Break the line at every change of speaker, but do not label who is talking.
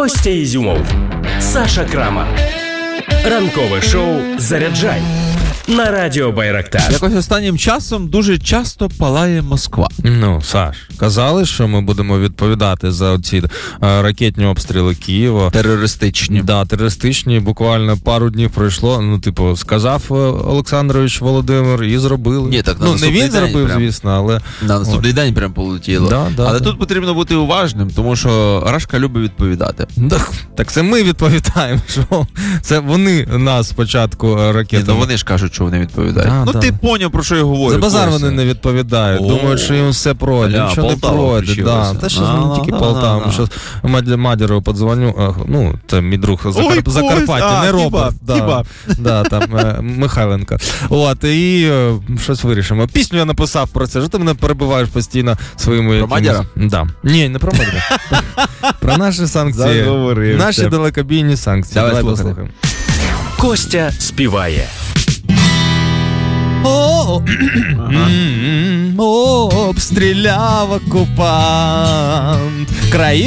Костя Ізюмов, Саша Крамар. Ранкове шоу «Заряджай» на радіо Байрактар.
Якось останнім часом дуже часто палає Москва.
Ну, Саш, казали, що ми будемо відповідати за ці ракетні обстріли Києва.
Терористичні.
Да, терористичні. Буквально пару днів пройшло. Сказав Олександрович Володимир і зробили.
Ні, так на
не
наступний
він
день
зробив,
прям.
звісно, але...
На наступний день прям полетіло. Але тут потрібно бути уважним, тому що Рашка любить відповідати.
Так це ми відповідаємо, що це вони нас спочатку ракетами.
Вони ж кажуть, що вони відповідають. Ти поняв, про що я говорю.
За базар вони не відповідають. Думають, що їм все пройде. Нічого не пройде. Та ще не тільки Полтава. Щас Мадярову подзвоню. Це мій друг Закарпаття, не Роберт. Да, там Михайленко. І щось вирішимо. Пісню я написав про це. Що ти мене перебиваєш постійно своїми...
Про Мадяра?
Да. Ні, не про Мадяра. Про наші санкції. Наші далекобійні санкції.
Давай послухаємо.
Костя співає.
Обстріляв окупант країну.